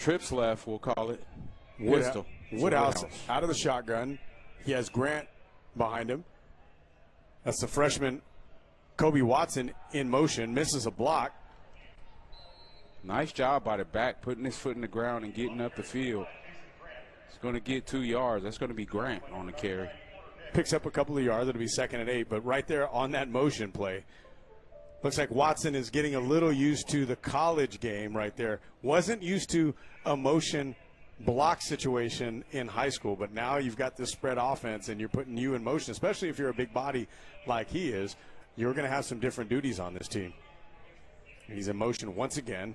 Trips left, we'll call it. Woodhouse out of the shotgun. He has Grant behind him. That's the freshman Kobe Watson in motion. Misses a block. Nice job by the back, putting his foot in the ground and getting up the field. It's going to get 2 yards. That's going to be Grant on the carry. Picks up a couple of yards. It'll be 2nd and 8. But right there on that motion play, looks like Watson is getting a little used to the college game right there. Wasn't used to a motion block situation in high school, but now you've got this spread offense and you're putting you in motion, especially if you're a big body like he is. You're going to have some different duties on this team. He's in motion once again.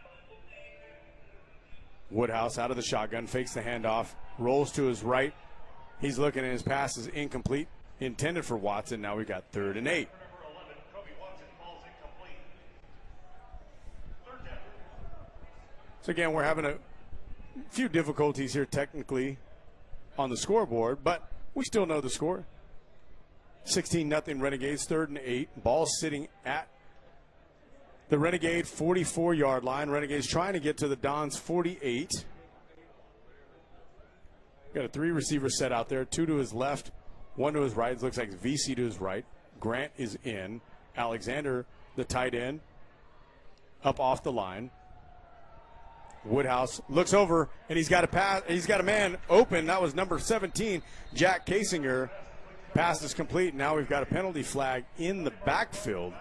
Woodhouse out of the shotgun, fakes the handoff, rolls to his right. He's looking, and his pass is incomplete, intended for Watson. Now we've got 3rd and 8. So again, we're having a few difficulties here technically on the scoreboard, but we still know the score. 16-0 Renegades, 3rd and 8. Ball sitting at the Renegade 44-yard line. Renegades trying to get to the Dons 48. Got a 3-receiver set out there, 2 to his left, 1 to his right. It looks like VC to his right. Grant is in. Alexander, the tight end, up off the line. Woodhouse looks over, and he's got a pass. He's got a man open. That was number 17, Jack Kasinger. Pass is complete. Now we've got a penalty flag in the backfield.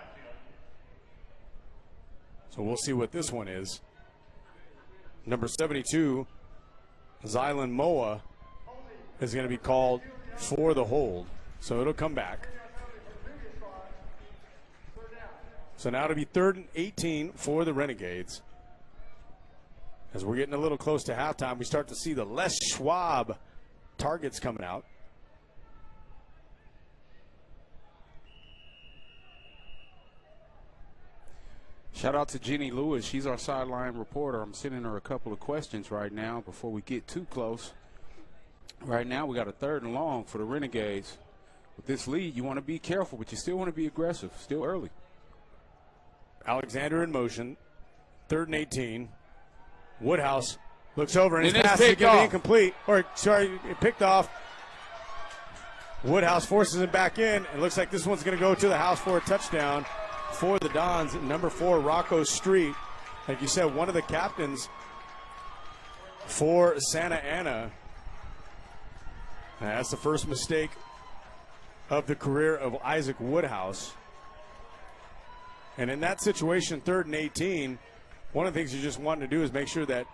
So we'll see what this one is. Number 72, Zylan Moa, is going to be called for the hold. So it'll come back. So now it'll be 3rd and 18 for the Renegades. As we're getting a little close to halftime, we start to see the Les Schwab targets coming out. Shout out to Jenny Lewis. She's our sideline reporter. I'm sending her a couple of questions right now before we get too close. Right now, we got a 3rd and long for the Renegades. With this lead, you want to be careful, but you still want to be aggressive. Still early. Alexander in motion. 3rd and 18. Woodhouse looks over, and his it's pass is going to be incomplete. Picked off. Woodhouse forces him back in. It looks like this one's going to go to the house for a touchdown for the Dons. Number 4, Rocco Street. Like you said, one of the captains for Santa Ana. And that's the first mistake of the career of Isaac Woodhouse. And in that situation, 3rd and 18, one of the things you just want to do is make sure that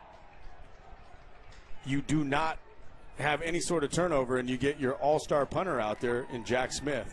you do not have any sort of turnover and you get your all-star punter out there in Jack Smith.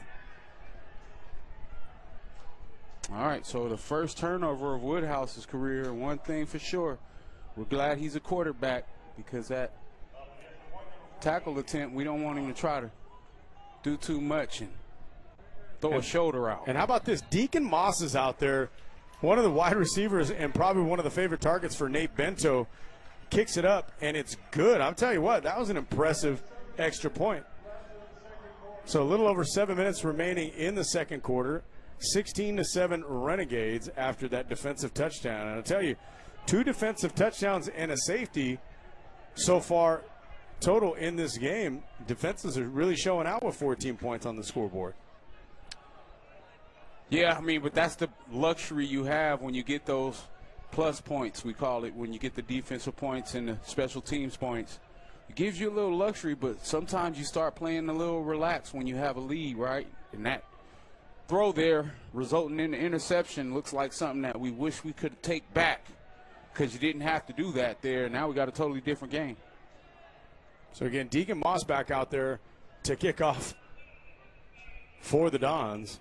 All right, so the first turnover of Woodhouse's career, one thing for sure, we're glad he's a quarterback, because that tackle attempt, we don't want him to try to do too much and throw a shoulder out. And how about this? Deacon Moss is out there, one of the wide receivers and probably one of the favorite targets for Nate Bento. Kicks it up, and it's good. I'll tell you what, that was an impressive extra point. So a little over 7 minutes remaining in the second quarter. 16-7 Renegades after that defensive touchdown. And I'll tell you, 2 defensive touchdowns and a safety so far total in this game. Defenses are really showing out with 14 points on the scoreboard. Yeah, I mean, but that's the luxury you have when you get those plus points, we call it, when you get the defensive points and the special teams points. It gives you a little luxury, but sometimes you start playing a little relaxed when you have a lead, right? And that throw there resulting in the interception looks like something that we wish we could take back, because you didn't have to do that there. Now we got a totally different game. So again, Deacon Moss back out there to kick off for the Dons.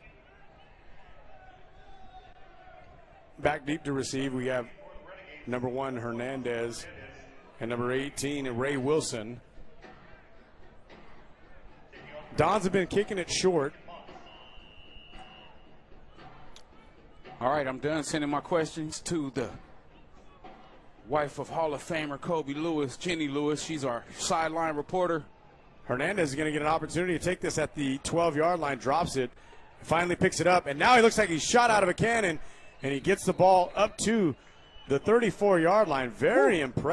Back deep to receive, we have number 1, Hernandez, and number 18, Ray Wilson. Dons have been kicking it short. All right, I'm done sending my questions to the wife of Hall of Famer Kobe Lewis, Jenny Lewis. She's our sideline reporter. Hernandez is going to get an opportunity to take this at the 12-yard line, drops it, finally picks it up, and now he looks like he's shot out of a cannon, and he gets the ball up to the 34-yard line. Very impressive.